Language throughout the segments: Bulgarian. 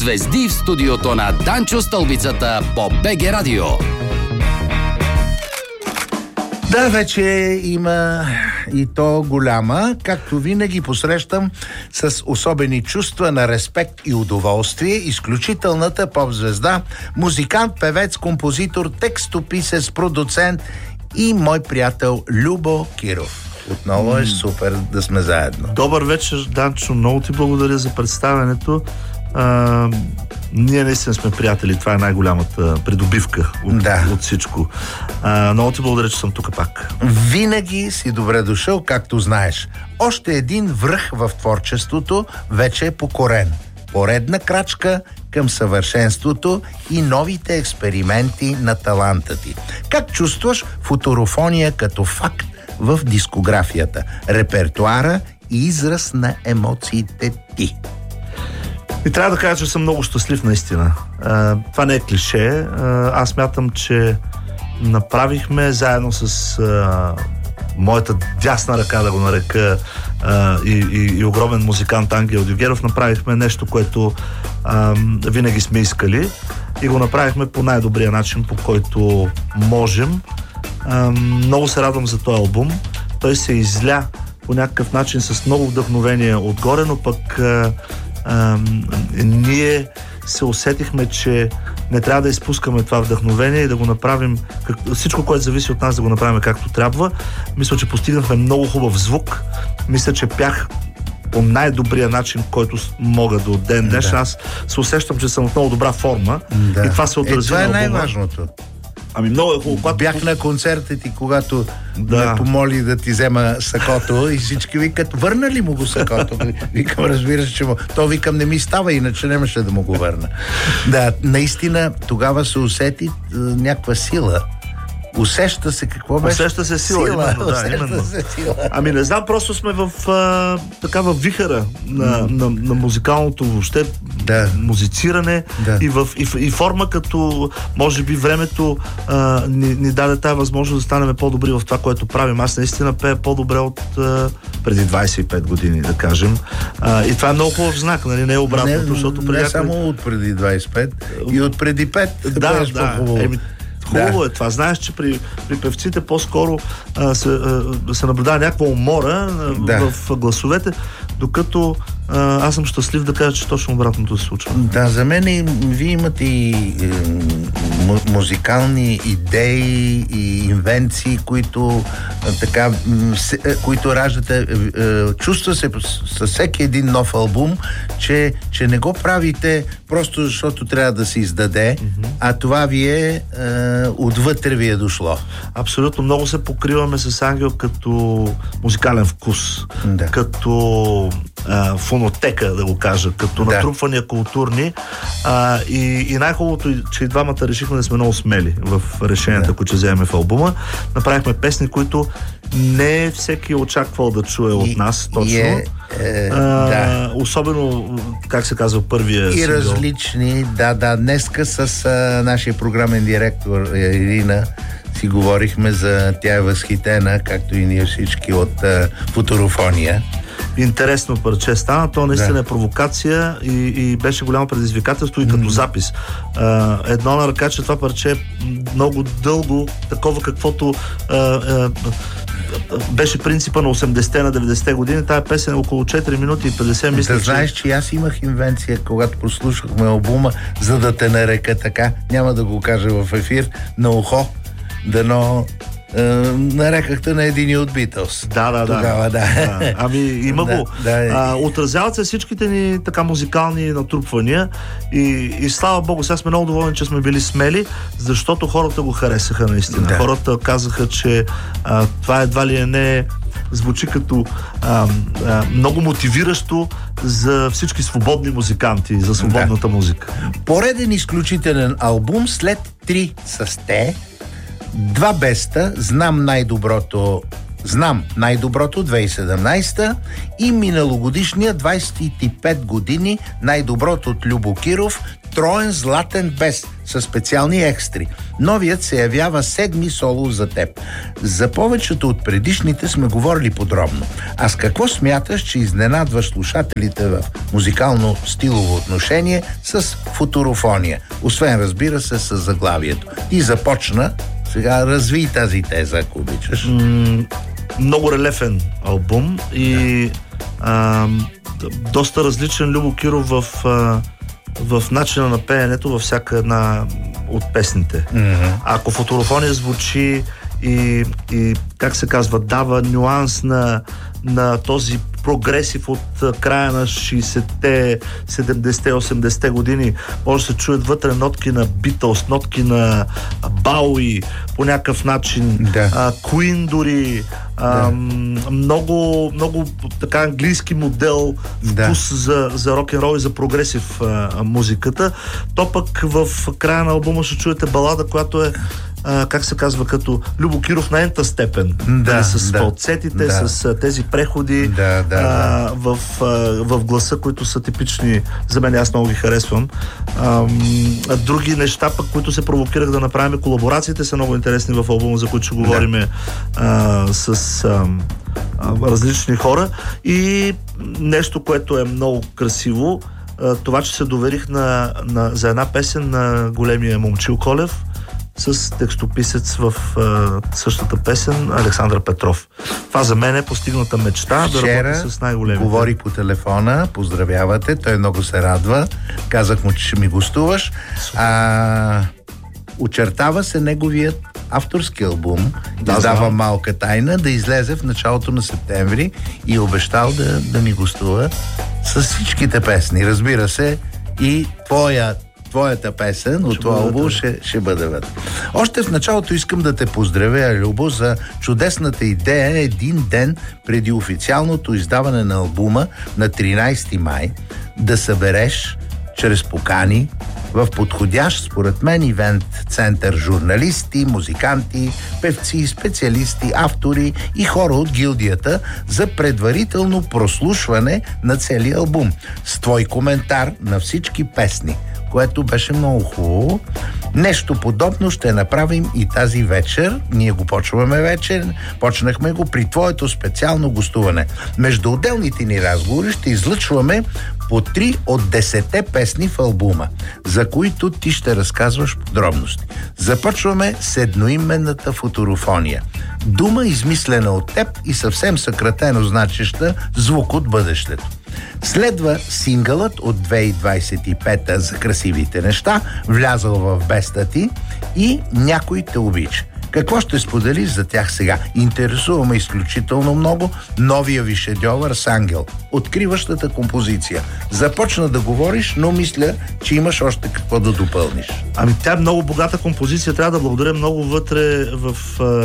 Звезди в студиото на Данчо Стълбицата по БГ Радио. Да, вече има и то голяма. Както винаги посрещам с особени чувства на респект и удоволствие изключителната поп-звезда, музикант, певец, композитор, текстописец, продуцент и мой приятел Любо Киров. Отново е супер да сме заедно. Добър вечер, Данчо. Много ти благодаря за представянето. Ние наистина сме приятели. Това е най-голямата придобивка от всичко. Много ти благодаря, че съм тук пак. Винаги си добре дошъл, както знаеш. Още един връх в творчеството вече е покорен. Поредна крачка към съвършенството и новите експерименти на таланта ти. Как чувстваш футурофония като факт в дискографията, репертуара и израз на емоциите ти? И трябва да кажа, че съм много щастлив наистина. Това не е клише. Аз смятам, че направихме заедно с моята дясна ръка, да го нарека, и огромен музикант Ангел Дюгеров, направихме нещо, което винаги сме искали и го направихме по най-добрия начин, по който можем. Много се радвам за този албум. Той се изля по някакъв начин с много вдъхновение отгоре, но пък ние се усетихме, че не трябва да изпускаме това вдъхновение и да го направим, всичко, което зависи от нас, да го направим както трябва. Мисля, че постигнахме много хубав звук. Мисля, че пях по най-добрия начин, който мога до ден днешен. Аз се усещам, че съм в много добра форма и това се отрази това на е албума. най-важното. Ами много е хубаво. Бях на концерта ти, когато ме помоли да ти взема сакото и всички викат, върна ли му го сакото? Викам, разбира се, че му... То викам, не ми става, иначе нямаше да му го върна. Да, наистина тогава се усети някаква сила. Усеща се какво беше? Усеща се сила. Именно. Се сила. Ами не знам, просто сме в такава вихара на музикалното въобще музициране и форма, като може би времето ни даде тази възможност да станем по-добри в това, което правим. Аз наистина пея по-добре от преди 25 години, да кажем. И това е много хубав знак, нали? Не е обратното, защото не само от преди 25, и от преди 5 по-хубаво. Хубаво е това. Знаеш, че при певците по-скоро се наблюдава някаква умора в гласовете, докато аз съм щастлив да кажа, че точно обратното се случва. Да, за мен вие имате и музикални идеи и инвенции, които раждате. Чувства се със всеки един нов албум, че не го правите просто защото трябва да се издаде, а това ви отвътре ви е дошло. Абсолютно. Много се покриваме с Ангел като музикален вкус, като фонотека, да го кажа, като натрупвания културни. И най-хубавото е, че и двамата решихме да сме много смели в решенията, които ще вземем в албума. Направихме песни, които не всеки очаквал да чуе от нас точно. Особено, как се казва, първия и сингъл. Различни, днеска с нашия програмен директор Ирина си говорихме за тя е възхитена, както и ние всички, от футурофония. Интересно парче стана, то наистина е провокация и беше голямо предизвикателство и като запис. Едно на ръка, че това парче е много дълго, такова каквото беше принципа на 80-те, на 90-те години. Тая песен е около 4 минути и 50, мисля. Знаеш, че аз имах инвенция, когато прослушахме албума, за да те нарека така, няма да го кажа в ефир, на ухо, дано нарекахте на един от Beatles. Тогава. Ами има го. Отразяват се всичките ни така музикални натрупвания и слава Богу, сега сме много доволни, че сме били смели, защото хората го харесаха наистина. Хората казаха, че това едва ли не звучи като много мотивиращо за всички свободни музиканти, за свободната музика. Пореден изключителен албум след 3 с те, 2 беста, Знам най-доброто 2017 и миналогодишния 25 години най-доброто от Любо Киров, троен златен бест с специални екстри. Новият се явява 7-ми соло за теб. За повечето от предишните сме говорили подробно. А с какво смяташ, че изненадваш слушателите в музикално-стилово отношение с футурофония? Освен, разбира се, с заглавието. Ти започна, сега разви тази теза, ако обичаш. Много релефен албум и доста различен Любо Киров в начина на пеенето във всяка една от песните. Ако футурофония звучи и как се казва, дава нюанс на този прогресив от края на 60-те, 70-те, 80-те години, може да се чуят вътре нотки на Beatles, нотки на Бауи по някакъв начин, Queen дори, много, много така английски модел, вкус за рок-н-рол и за прогресив музиката. То пък в края на албума ще чуете балада, която е как се казва, като Любо Киров на ента степен. С фалцетите, с тези преходи в гласа, които са типични за мен, аз много ги харесвам. Други неща пък, които се провокирах да направим, колаборациите са много интересни в албума, за които ще говорим с различни хора. И нещо, което е много красиво, това, че се доверих за една песен на големия Момчил Колев, с текстописец в същата песен Александър Петров. Това за мен е постигната мечта. Вчера да работя с най-големите. Говори по телефона, поздравявате, той много се радва. Казах му, че ще ми гостуваш. Очертава се неговият авторски албум, издава Малка тайна, да излезе в началото на септември и обещал да ми гостува с всичките песни. Разбира се, и твоята песен от това албум ще бъде вътре. Още в началото искам да те поздравя, Любо, за чудесната идея един ден преди официалното издаване на албума на 13 май да събереш чрез покани в подходящ, според мен, ивент център журналисти, музиканти, певци, специалисти, автори и хора от гилдията за предварително прослушване на целия албум с твой коментар на всички песни, което беше много хубаво. Нещо подобно ще направим и тази вечер. Ние го почваме вечер. Почнахме го при твоето специално гостуване. Между отделните ни разговори ще излъчваме по 3 от 10 песни в албума, за които ти ще разказваш подробности. Започваме с едноименната футурофония. Дума, измислена от теб и съвсем съкратено значеща звук от бъдещето. Следва сингълът от 2025 за красивите неща, влязъл в беста ти, и Някой те обича. Какво ще споделиш за тях сега? Интересуваме изключително много новия ви шедьовър с Ангел. Откриващата композиция. Започна да говориш, но мисля, че имаш още какво да допълниш. Тя е много богата композиция. Трябва да благодаря много вътре в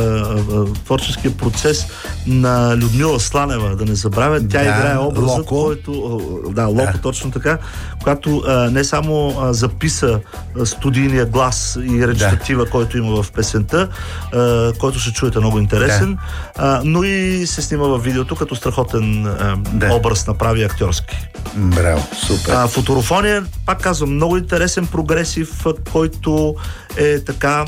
творческия процес на Людмила Сланева. Да не забравя, тя играе образът, който... Локо, точно така. Която не само записа студийния глас и речитатива, който има в песента, който ще чуете, много интересен, но и се снима във видеото, като страхотен образ направи актьорски. Браво, супер. Футурофония, пак казвам, много интересен прогресив, който е така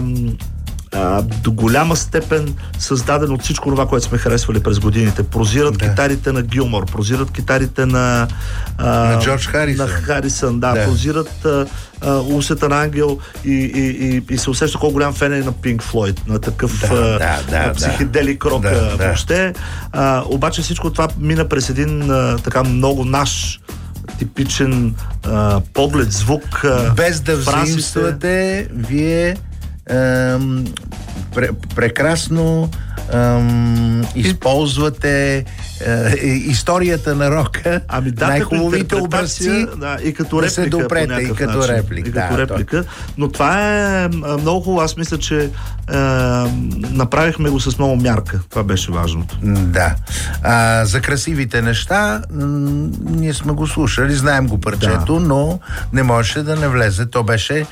до голяма степен създаден от всичко това, което сме харесвали през годините. Прозират китарите на Гилмор, прозират китарите на Джордж Харисън. На Харисън, прозират усета на Ангел и се усеща колко голям фен е на Pink Floyd, на такъв психоделик рок въобще. Обаче всичко това мина през един така много наш типичен поглед, звук, без да взаимствате, вие прекрасно използвате историята на рока, най-хубавите образци, и като реплика, се допрете, и като реплика. Но това е много хубаво. Аз мисля, че направихме го с много мярка. Това беше важното. Да. За красивите неща ние сме го слушали, знаем го парчето, но не можеше да не влезе. То беше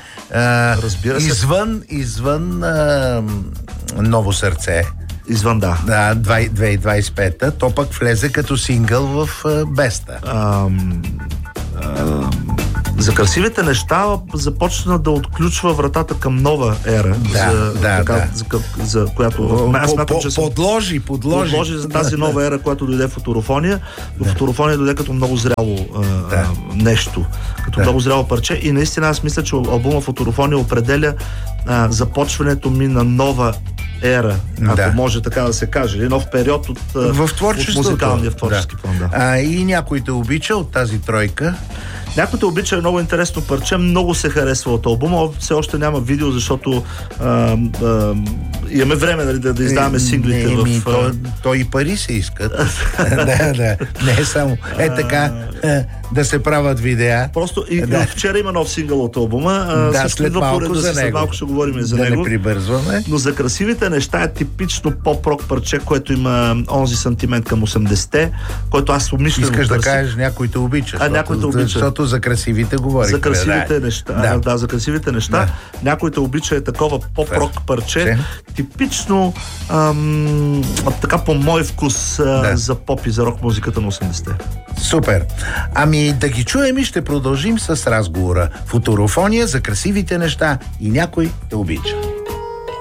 извън Ново сърце. Извън, 2025-та. То пък влезе като сингъл в Беста. За красивите неща започна да отключва вратата към нова ера. За която... Аз смятам, че подложи за тази нова ера, която дойде фоторофония. Но фоторофония дойде като много зряло нещо. Като много зряло парче. И наистина аз мисля, че албума Фоторофония определя започването ми на нова ера, ако може така да се каже. Или нов период от музикалния в творчески план. И някой те обича от тази тройка? Някой те обича, е много интересно парче, много се харесва от албума, все още няма видео, защото имаме време да издаваме синглите то и пари се искат. Не е само така да се правят видеа. Просто вчера има нов сингъл от албума. След малко за него. След малко ще говорим за него. Да не прибързваме. Но за красивите неща е типично поп-рок парче, което има онзи сантимент към 80-те, който аз умишлено искаш да кажеш някой те обича. Някой те обича. Защото за красивите говорих. За красивите неща. За красивите неща. Някой те обича е такова поп-рок парче. Типично така по мой вкус за поп и за рок музиката на 80-те. Супер. Ами да ги чуем и ще продължим с разговора. Фоторофония за красивите неща и някой те обича.